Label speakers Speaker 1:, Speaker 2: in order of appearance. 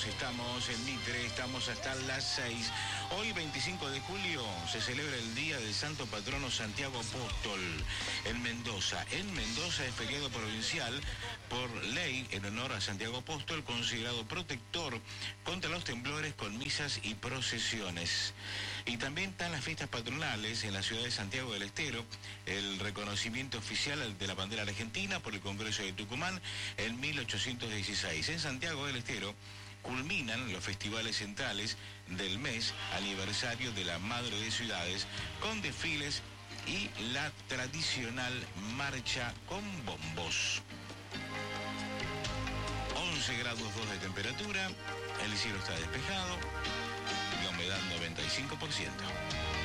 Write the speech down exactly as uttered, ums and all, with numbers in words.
Speaker 1: estamos en Mitre, estamos hasta las seis. Hoy, veinticinco de julio, se celebra el Día del Santo Patrono Santiago Apóstol en Mendoza. En Mendoza es feriado provincial por ley en honor a Santiago Apóstol, considerado protector contra los temblores con misas y procesiones. Y también están las fiestas patronales en la ciudad de Santiago del Estero, el reconocimiento oficial de la bandera argentina por el Congreso de Tucumán en mil ochocientos dieciséis. En Santiago del Estero culminan los festivales centrales del mes aniversario de la Madre de Ciudades con desfiles y la tradicional marcha con bombos. once grados dos de temperatura, el cielo está despejado, la humedad noventa y cinco por ciento.